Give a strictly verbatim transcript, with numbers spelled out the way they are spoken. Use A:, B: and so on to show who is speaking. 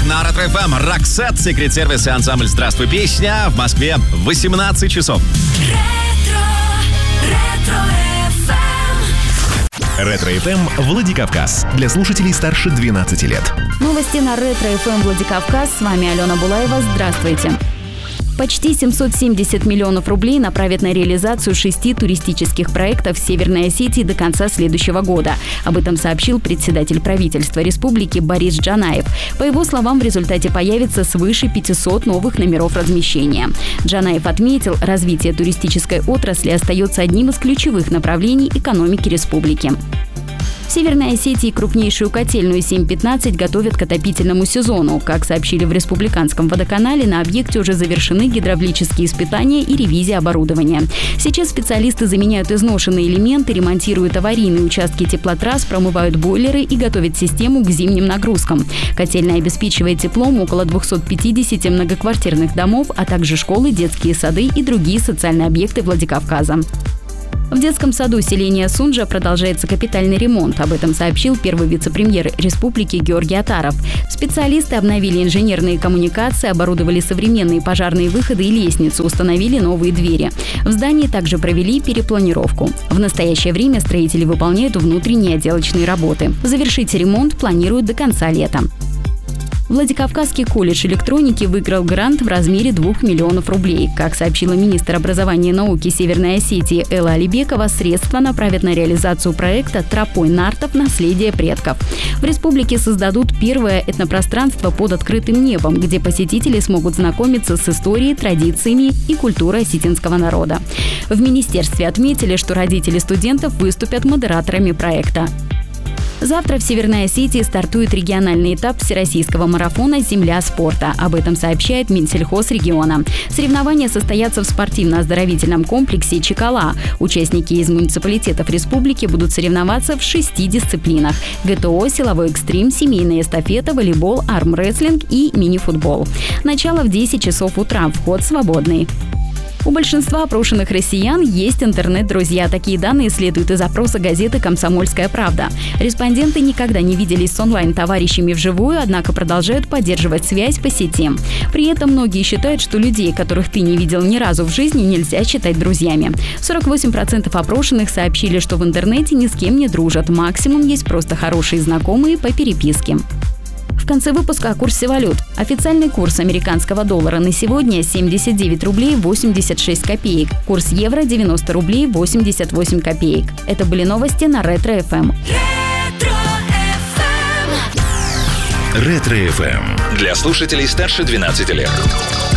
A: на Ретро-эф эм. Роксет, Секрет Сервис и ансамбль «Здравствуй, песня». В Москве восемнадцать часов.
B: Ретро-эф эм Владикавказ. Для слушателей старше двенадцати лет.
C: Новости на Ретро-эф эм Владикавказ. С вами Алена Булаева. Здравствуйте. Почти семьсот семьдесят миллионов рублей направят на реализацию шести туристических проектов в Северной Осетии до конца следующего года. Об этом сообщил председатель правительства республики Борис Джанаев. По его словам, в результате появится свыше пятисот новых номеров размещения. Джанаев отметил, развитие туристической отрасли остается одним из ключевых направлений экономики республики. В Северной Осетии крупнейшую котельную семь пятнадцать готовят к отопительному сезону. Как сообщили в Республиканском водоканале, на объекте уже завершены гидравлические испытания и ревизия оборудования. Сейчас специалисты заменяют изношенные элементы, ремонтируют аварийные участки теплотрасс, промывают бойлеры и готовят систему к зимним нагрузкам. Котельная обеспечивает теплом около двухсот пятидесяти многоквартирных домов, а также школы, детские сады и другие социальные объекты Владикавказа. В детском саду селения Сунжа продолжается капитальный ремонт. Об этом сообщил первый вице-премьер республики Георгий Атаров. Специалисты обновили инженерные коммуникации, оборудовали современные пожарные выходы и лестницу, установили новые двери. В здании также провели перепланировку. В настоящее время строители выполняют внутренние отделочные работы. Завершить ремонт планируют до конца лета. Владикавказский колледж электроники выиграл грант в размере двух миллионов рублей. Как сообщила министр образования и науки Северной Осетии Элла Алибекова, средства направят на реализацию проекта «Тропой нартов. Наследие предков». В республике создадут первое этнопространство под открытым небом, где посетители смогут знакомиться с историей, традициями и культурой осетинского народа. В министерстве отметили, что родители студентов выступят модераторами проекта. Завтра в Северной Осетии стартует региональный этап всероссийского марафона «Земля спорта». Об этом сообщает Минсельхоз региона. Соревнования состоятся в спортивно-оздоровительном комплексе «Чекала». Участники из муниципалитетов республики будут соревноваться в шести дисциплинах – ГТО, силовой экстрим, семейная эстафета, волейбол, армрестлинг и мини-футбол. Начало в десять часов утра, вход свободный. У большинства опрошенных россиян есть интернет-друзья. Такие данные следуют из опроса газеты «Комсомольская правда». Респонденты никогда не виделись с онлайн-товарищами вживую, однако продолжают поддерживать связь по сети. При этом многие считают, что людей, которых ты не видел ни разу в жизни, нельзя считать друзьями. сорок восемь процентов опрошенных сообщили, что в интернете ни с кем не дружат. Максимум есть просто хорошие знакомые по переписке. В конце выпуска о курсе валют. Официальный курс американского доллара на сегодня семьдесят девять рублей восемьдесят шесть копеек. Курс евро девяносто рублей восемьдесят восемь копеек. Это были новости на Ретро-эф эм.
B: Ретро-эф эм. Для слушателей старше двенадцати лет.